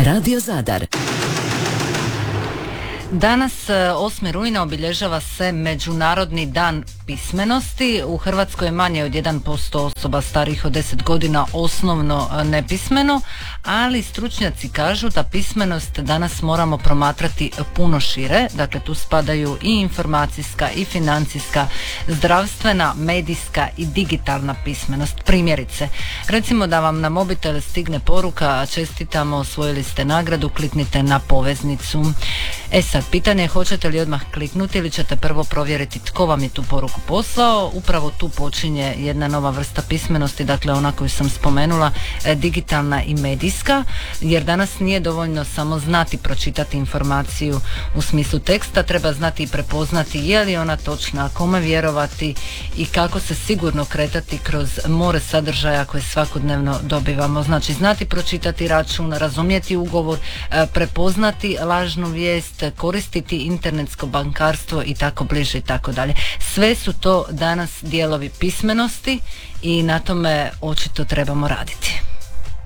Radio Zadar. Danas 8. rujna obilježava se Međunarodni dan pismenosti. U Hrvatskoj je manje od 1% osoba starijih od 10 godina osnovno nepismeno, ali stručnjaci kažu da pismenost danas moramo promatrati puno šire. Dakle, tu spadaju i informacijska i financijska, zdravstvena, medijska i digitalna pismenost. Primjerice, recimo da vam na mobitel stigne poruka: čestitamo, osvojili ste nagradu, kliknite na poveznicu. Sad, pitanje je hoćete li odmah kliknuti ili ćete prvo provjeriti tko vam je tu poruku poslao. Upravo tu počinje jedna nova vrsta pismenosti, dakle ona koju sam spomenula, digitalna i medijska, jer danas nije dovoljno samo znati pročitati informaciju u smislu teksta, treba znati i prepoznati je li ona točna, kome vjerovati i kako se sigurno kretati kroz more sadržaja koje svakodnevno dobivamo. Znači, znati pročitati račun, razumjeti ugovor, prepoznati lažnu vijest, koristiti internetsko bankarstvo i tako bliže i tako dalje. Sve su to danas dijelovi pismenosti i na tome očito trebamo raditi.